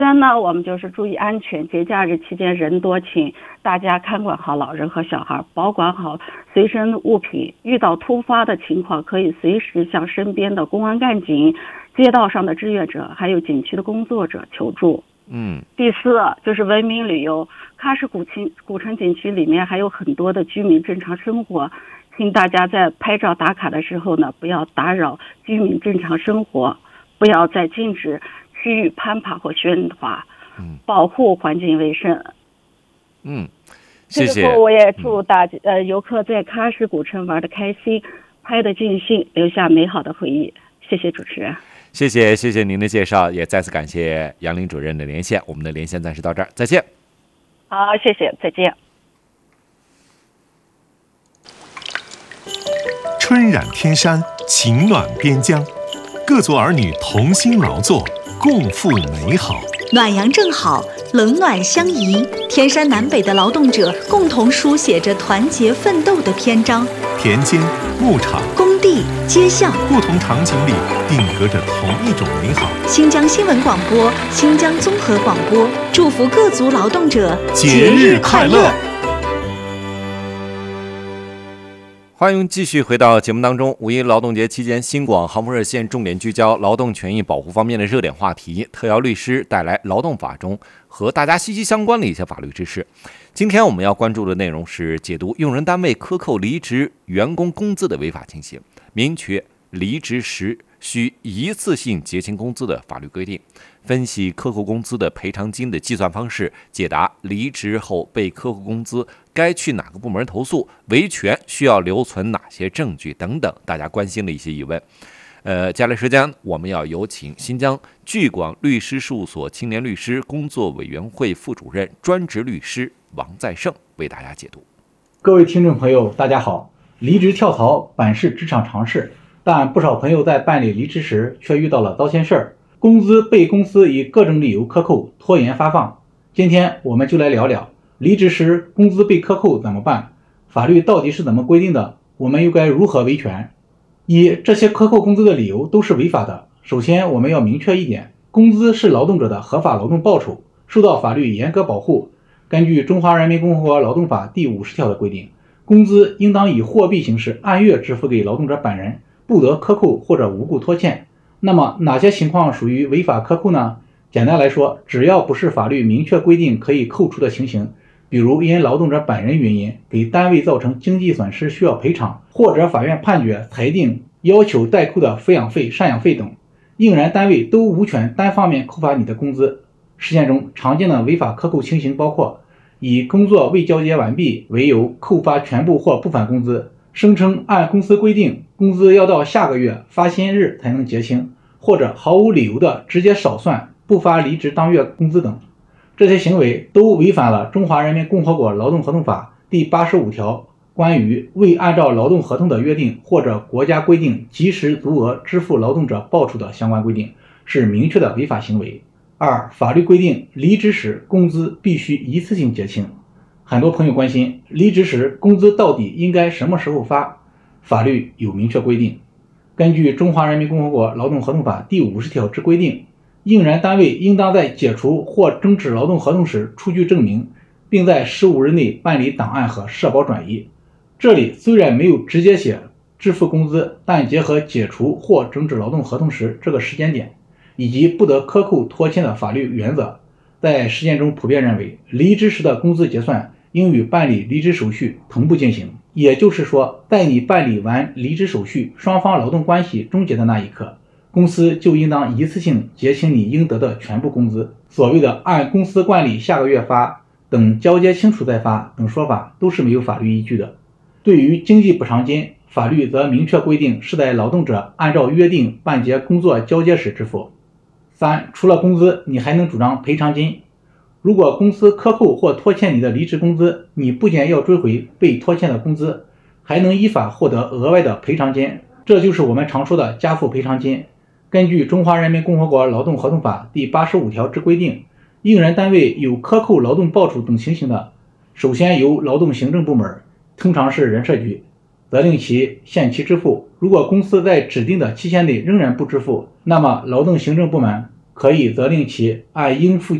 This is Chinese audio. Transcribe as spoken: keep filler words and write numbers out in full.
三呢，我们就是注意安全，节假日期间人多，请大家看管好老人和小孩，保管好随身物品。遇到突发的情况，可以随时向身边的公安干警、街道上的志愿者，还有景区的工作者求助。 嗯， 第四就是文明旅游，喀什古城古城景区里面还有很多的居民正常生活，请大家在拍照打卡的时候呢，不要打扰居民正常生活，不要在禁止区域攀爬或喧哗， 嗯， 保护环境卫生。 嗯，谢谢。 最后我也祝大家、嗯、呃游客在喀什古城玩得开心，拍得尽兴，留下美好的回忆。谢谢主持人。 谢谢，谢谢您的介绍，也再次感谢杨林主任的连线。我们的连线暂时到这儿，再见。 好，谢谢，再见。 春染天山，晴暖边疆，各族儿女同心劳作，共赴美好。 暖阳正好，冷暖相宜，天山南北的劳动者共同书写着团结奋斗的篇章。 田间、牧场、 工地、街巷， 不同场景里定格着同一种美好。 新疆新闻广播、新疆综合广播祝福各族劳动者节日快乐。 欢迎继续回到节目当中。五一劳动节期间，新广航空热线重点聚焦劳动权益保护方面的热点话题，特邀律师带来劳动法中和大家息息相关的一些法律知识。今天我们要关注的内容是解读用人单位克扣离职员工工资的违法情形，明确离职时需一次性结清工资的法律规定，分析克扣工资的赔偿金的计算方式，解答离职后被克扣工资该去哪个部门投诉，维权需要留存哪些证据等等大家关心的一些疑问。呃，接下来时间我们要有请新疆巨广律师事务所青年律师工作委员会副主任、专职律师王再胜为大家解读。 各位听众朋友大家好。离职跳槽本是职场常事，但不少朋友在办理离职时却遇到了糟心事儿，工资被公司以各种理由克扣，拖延发放。今天我们就来聊聊离职时工资被克扣怎么办，法律到底是怎么规定的，我们又该如何维权。一、这些克扣工资的理由都是违法的。首先我们要明确一点，工资是劳动者的合法劳动报酬，受到法律严格保护。根据中华人民共和国劳动法第五十条的规定，工资应当以货币形式按月支付给劳动者本人，不得克扣或者无故拖欠。那么哪些情况属于违法克扣呢？简单来说，只要不是法律明确规定可以扣除的情形，比如因劳动者本人原因给单位造成经济损失需要赔偿，或者法院判决裁定要求代扣的抚养费、赡养费等，应然单位都无权单方面扣发你的工资。实践中常见的违法克扣情形包括以工作未交接完毕为由扣发全部或部分工资，声称按公司规定工资要到下个月发薪日才能结清，或者毫无理由的直接少算不发离职当月工资等。这些行为都违反了中华人民共和国劳动合同法第八十五条关于未按照劳动合同的约定或者国家规定及时足额支付劳动者报酬的相关规定，是明确的违法行为。二、法律规定离职时工资必须一次性结清。很多朋友关心离职时工资到底应该什么时候发，法律有明确规定。根据中华人民共和国劳动合同法第五十条之规定，应然单位应当在解除或终止劳动合同时出具证明，并在十五日内办理档案和社保转移。这里虽然没有直接写支付工资，但结合解除或终止劳动合同时这个时间点以及不得克扣拖欠的法律原则，在实践中普遍认为离职时的工资结算应与办理离职手续同步进行。也就是说，在你办理完离职手续，双方劳动关系终结的那一刻，公司就应当一次性结清你应得的全部工资。所谓的按公司惯例下个月发、等交接清楚再发等说法都是没有法律依据的。对于经济补偿金，法律则明确规定是在劳动者按照约定办结工作交接时支付。三、除了工资，你还能主张赔偿金。如果公司克扣或拖欠你的离职工资，你不仅要追回被拖欠的工资，还能依法获得额外的赔偿金，这就是我们常说的加付赔偿金。根据中华人民共和国劳动合同法第八十五条之规定，应然单位有克扣劳动报酬等情形的，首先由劳动行政部门，通常是人社局，责令其限期支付。如果公司在指定的期限内仍然不支付，那么劳动行政部门可以责令其按应付